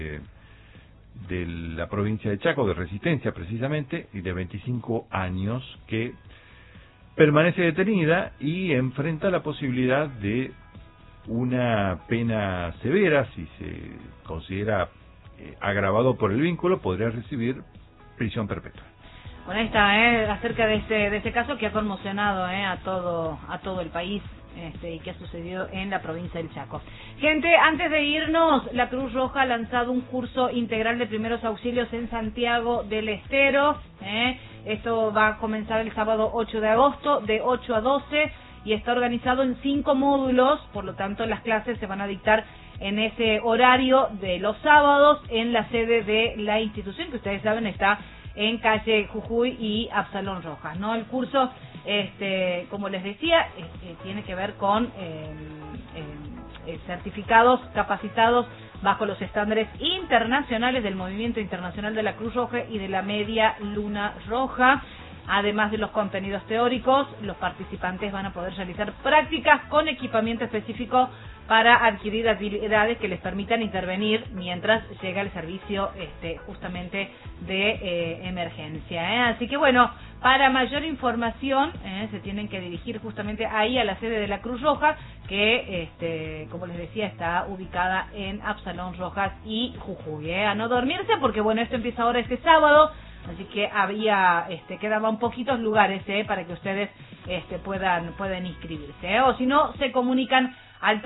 de la provincia de Chaco, de Resistencia precisamente, y de 25 años, que permanece detenida y enfrenta la posibilidad de una pena severa. Si se considera agravado por el vínculo, podría recibir prisión perpetua. Bueno, ahí está, acerca de este caso que ha conmocionado a todo el país. Y que ha sucedido en la provincia del Chaco. Gente, antes de irnos, la Cruz Roja ha lanzado un curso integral de primeros auxilios en Santiago del Estero. Esto va a comenzar el sábado 8 de agosto, de 8 a 12, y está organizado en 5 módulos, por lo tanto las clases se van a dictar en ese horario de los sábados en la sede de la institución, que ustedes saben está en calle Jujuy y Absalón Rojas, ¿no? El curso, como les decía, tiene que ver con certificados capacitados bajo los estándares internacionales del Movimiento Internacional de la Cruz Roja y de la Media Luna Roja. Además de los contenidos teóricos, los participantes van a poder realizar prácticas con equipamiento específico para adquirir habilidades que les permitan intervenir mientras llega el servicio justamente de emergencia. Así que bueno, para mayor información se tienen que dirigir justamente ahí a la sede de la Cruz Roja, que como les decía está ubicada en Absalón Rojas y Jujuy. A no dormirse porque bueno, esto empieza ahora este sábado. Así que quedaban poquitos lugares para que ustedes puedan inscribirse. O si no, se comunican al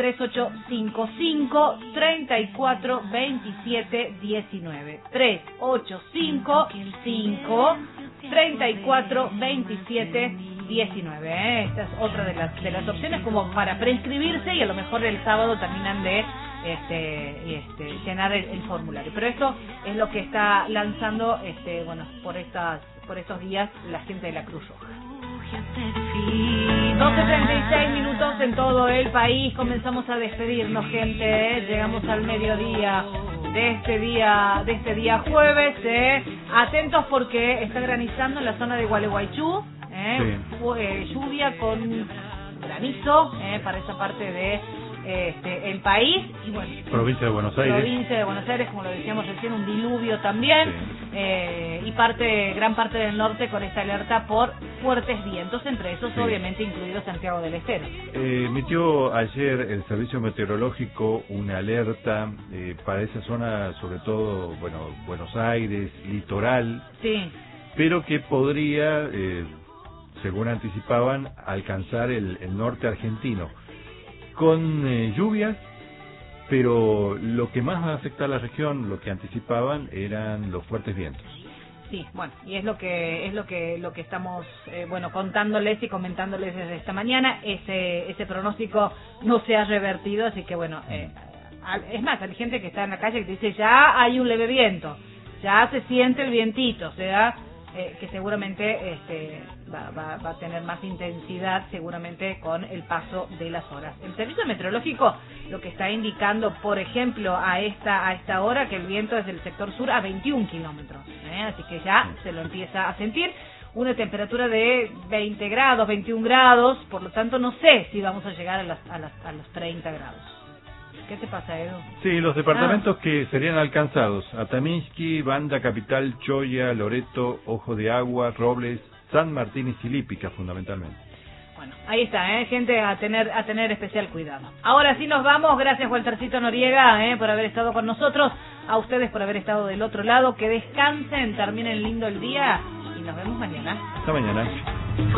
3855-3427-19. 3855-3427-19. Esta es otra de las opciones como para prescribirse y a lo mejor el sábado terminan de llenar el formulario. Pero esto es lo que está lanzando por estos días la gente de la Cruz Roja. 12:36 minutos en todo el país. Comenzamos a despedirnos, gente. Llegamos al mediodía de este día jueves. Atentos porque está granizando en la zona de Gualeguaychú. Lluvia con granizo para esa parte de el país. Y bueno, provincia de Buenos Aires, como lo decíamos recién, un diluvio también. Y gran parte del norte con esta alerta por fuertes vientos, entre esos obviamente incluido Santiago del Estero. Emitió ayer el servicio meteorológico una alerta para esa zona, sobre todo Buenos Aires, litoral, pero que podría, según anticipaban, alcanzar el norte argentino con lluvias, pero lo que más va a afectar a la región, lo que anticipaban, eran los fuertes vientos. Sí, bueno, y es lo que estamos contándoles y comentándoles desde esta mañana. Ese pronóstico no se ha revertido, así que bueno, es más, hay gente que está en la calle que dice ya hay un leve viento, ya se siente el vientito, o sea, que seguramente va a tener más intensidad seguramente con el paso de las horas. El servicio meteorológico lo que está indicando, por ejemplo, a esta hora, que el viento es del sector sur a 21 kilómetros, así que ya se lo empieza a sentir. Una temperatura de 20 grados, 21 grados, por lo tanto no sé si vamos a llegar a los 30 grados. ¿Qué te pasa, Edu? Sí, los departamentos que serían alcanzados: Ataminsky, Banda Capital, Choya, Loreto, Ojo de Agua, Robles, San Martín y Silípica, fundamentalmente. Bueno, ahí está, gente, a tener especial cuidado. Ahora sí nos vamos. Gracias, Waltercito Noriega, por haber estado con nosotros. A ustedes por haber estado del otro lado. Que descansen, terminen lindo el día y nos vemos mañana. Hasta mañana.